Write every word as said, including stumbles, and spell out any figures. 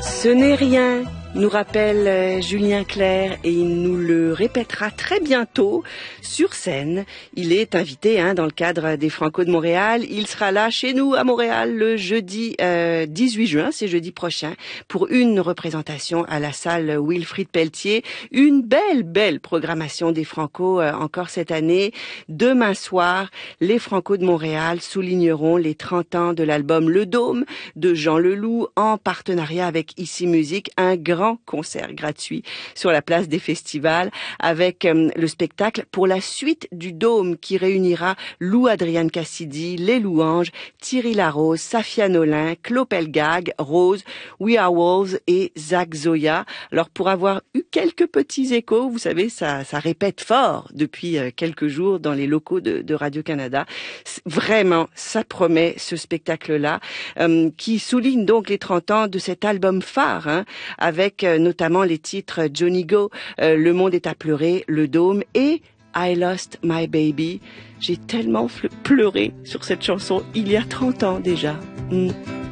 Ce n'est rien, nous rappelle euh, Julien Clerc, et il nous le répétera très bientôt sur scène. Il est invité hein, dans le cadre des Franco de Montréal. Il sera là chez nous à Montréal le jeudi euh, dix-huit juin, c'est jeudi prochain, pour une représentation à la salle Wilfrid Pelletier. Une belle, belle programmation des Franco euh, encore cette année. Demain soir, les Franco de Montréal souligneront les trente ans de l'album Le Dôme de Jean Leloup en partenariat avec Ici Musique, un grand concert gratuit sur la place des festivals avec euh, le spectacle Pour la suite du Dôme qui réunira Lou Adrienne Cassidy, Les Louanges, Thierry Larose, Safia Nolin, Claude Pelgag, Rose, We Are Wolves et Zach Zoya. Alors pour avoir eu quelques petits échos, vous savez, ça, ça répète fort depuis euh, quelques jours dans les locaux de, de Radio-Canada. Vraiment, ça promet ce spectacle-là euh, qui souligne donc les trente ans de cet album phare hein, avec euh, notamment les titres Johnny Go, euh, Le Monde est à pleurer, Le Dôme et I Lost My Baby. J'ai tellement pleuré sur cette chanson il y a trente ans déjà. Mm.